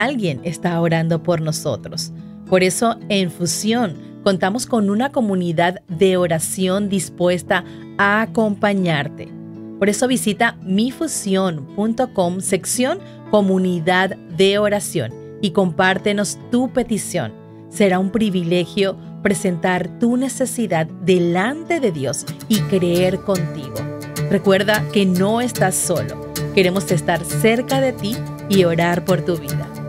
alguien está orando por nosotros. Por eso, en Fusión, contamos con una comunidad de oración dispuesta a acompañarte. Por eso visita mifusión.com sección Comunidad de Oración y compártenos tu petición. Será un privilegio presentar tu necesidad delante de Dios y creer contigo. Recuerda que no estás solo. Queremos estar cerca de ti y orar por tu vida.